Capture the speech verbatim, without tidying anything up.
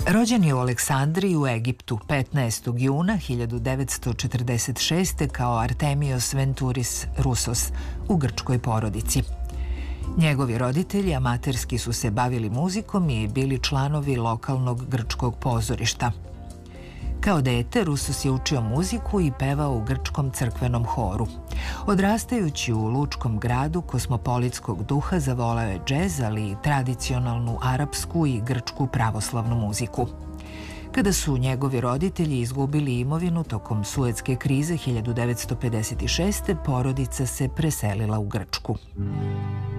Rođen je u Aleksandriji u Egiptu petnaestog juna hiljadu devetsto četrdeset šeste. kao Artemios Venturis Rusos u grčkoj porodici. Njegovi roditelji amaterski su se bavili muzikom i bili članovi lokalnog grčkog pozorišta. Kao dete, Rusos je učio muziku i pevao u grčkom crkvenom horu. Odrastajući u lučkom gradu kosmopolitskog duha, zavoleo je džez, ali i tradicionalnu arapsku i grčku pravoslavnu muziku. Kada su njegovi roditelji izgubili imovinu tokom Suetske krize hiljadu devetsto pedeset šeste. porodica se preselila u Grčku.